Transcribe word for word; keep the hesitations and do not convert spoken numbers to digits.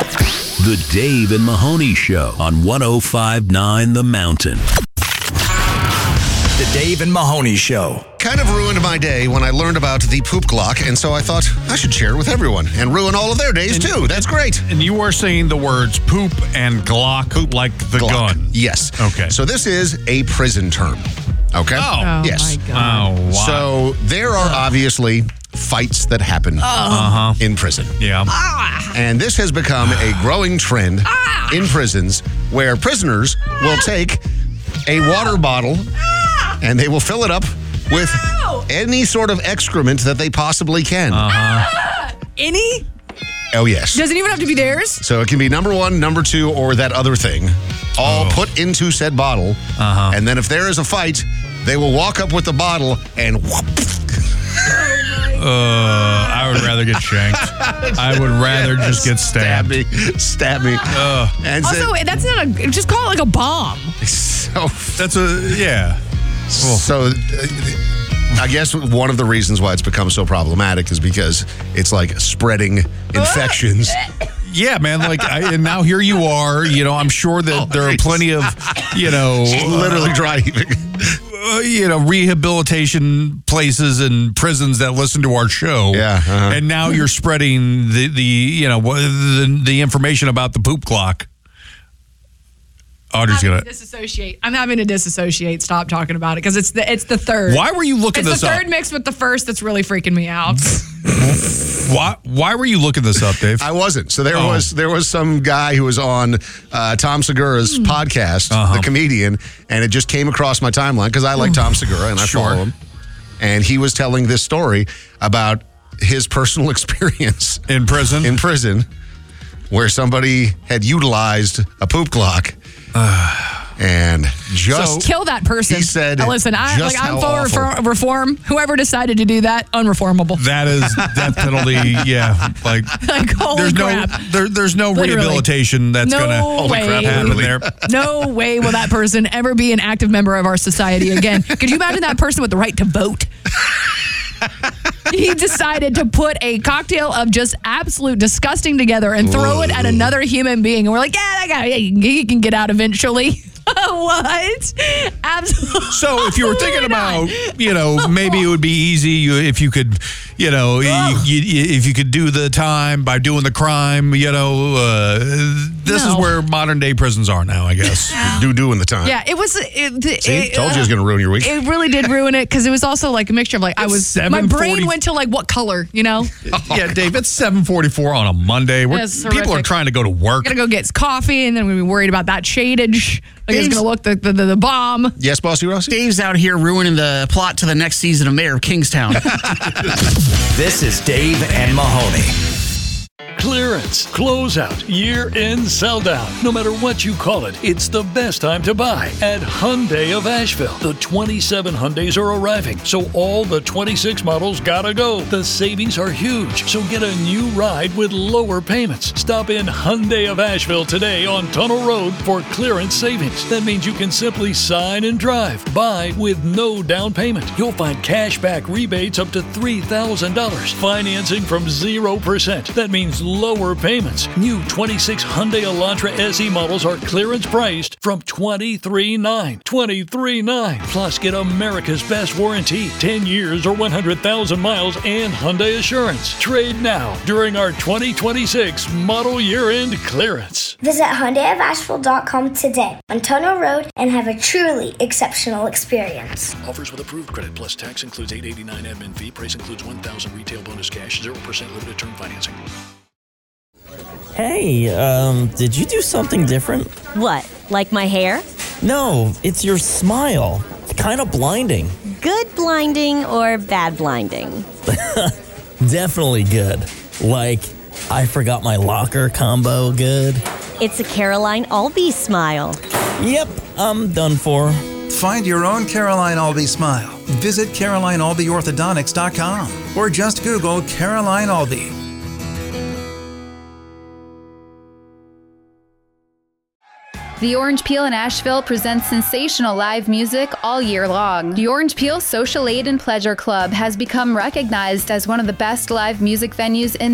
The Dave and Mahoney Show on one oh five point nine The Mountain. The Dave and Mahoney Show. Kind of ruined my day when I learned about the poop Glock, and so I thought I should share it with everyone and ruin all of their days and, too. That's great. And you were saying the words poop and Glock, poop like the Glock. gun. Yes. Okay. So this is a prison term. Okay. Oh. Oh, yes. my God. Oh, wow. So there are obviously fights that happen uh-huh. in prison. Yeah. And this has become a growing trend in prisons where prisoners will take a water bottle and they will fill it up with any sort of excrement that they possibly can. Uh-huh. Any? Oh, yes. Doesn't even have to be theirs? So it can be number one, number two, or that other thing, all Oh. put into said bottle. Uh-huh. And then if there is a fight, they will walk up with the bottle and whoop. Uh, I would rather get shanked. I would rather just get Stab stabbed. me. Stab me. Ugh. And Also, so, that's not a, just call it like a bomb. so, That's a, yeah. so uh, I guess one of the reasons why it's become so problematic is because it's like spreading infections. Yeah, man. Like, I, and now here you are. You know, I'm sure that there are plenty of, you know, Literally dry heaving. uh, you know, rehabilitation places and prisons that listen to our show. Yeah, uh-huh. And now you're spreading the, the you know, wha- the, the information about the poop clock. Audrey's I'm gonna. having to disassociate. I'm having to disassociate. Stop talking about it because it's the it's the third. Why were you looking It's this the up? third mixed with the first that's really freaking me out. Why? Why were you looking this up, Dave? I wasn't. So there Oh. was there was some guy who was on uh, Tom Segura's podcast, Uh-huh. the comedian, and it just came across my timeline because I like Tom Segura and I Sure. follow him. And he was telling this story about his personal experience In prison. in prison, where somebody had utilized a poop clock, and just Kill that person. He said Now, listen, I, just like, I'm how for awful. refor- reform. Whoever decided to do that, unreformable. that is death penalty. Yeah, like Like, holy there's crap. no there, there's no Literally. rehabilitation that's No gonna Holy way. crap, happen literally. there. No way will that person ever be an active member of our society again. Could you imagine that person with the right to vote? He decided to put a cocktail of just absolute disgusting together and throw it at another human being. And we're like, yeah, that guy, he can get out eventually. What? Absolutely. So if you were thinking about, you know, maybe it would be easy you, if you could, you know, you, you, if you could do the time by doing the crime, you know, uh, this No. is where modern day prisons are now, I guess. do doing the time. Yeah, it was. It, See, it, told you it was going to ruin your week. It really did ruin it because it was also like a mixture of like I was. My seven brain forty went to like what color, you know? Yeah, Dave, it's seven forty-four on a Monday. We're, It's people are horrific. trying to go to work. Gonna go get coffee and then we're gonna be worried about that shadage. Like it's Dave's- gonna look the the, the, the bomb. Yes, Bossy Rossi? Dave's out here ruining the plot to the next season of Mayor of Kingstown. This is Dave and Mahoney. Clearance, closeout, year-end sell-down. No matter what you call it, it's the best time to buy at Hyundai of Asheville. The twenty-seven Hyundais are arriving, so all the twenty-six models gotta go. The savings are huge, so get a new ride with lower payments. Stop in Hyundai of Asheville today on Tunnel Road for clearance savings. That means you can simply sign and drive. Buy with no down payment. You'll find cash back rebates up to three thousand dollars. Financing from zero percent. That means lower payments. New twenty-six Hyundai Elantra S E models are clearance priced from twenty-three nine hundred. twenty-three nine hundred. Plus, get America's best warranty, ten years or one hundred thousand miles, and Hyundai Assurance. Trade now during our twenty twenty-six model year-end clearance. Visit Hyundai of Asheville dot com today on Tunnel Road and have a truly exceptional experience. Offers with approved credit plus tax includes eight eighty-nine admin fee. Price includes one thousand retail bonus cash, zero percent limited term financing. Hey, um, did you do something different? What, like my hair? No, it's your smile. It's kind of blinding. Good blinding or bad blinding? Definitely good. Like, I forgot my locker combo good. It's a Caroline Albee smile. Yep, I'm done for. Find your own Caroline Albee smile. Visit Caroline Albee Orthodontics dot com or just Google Caroline Albee. The Orange Peel in Asheville presents sensational live music all year long. The Orange Peel Social Aid and Pleasure Club has become recognized as one of the best live music venues in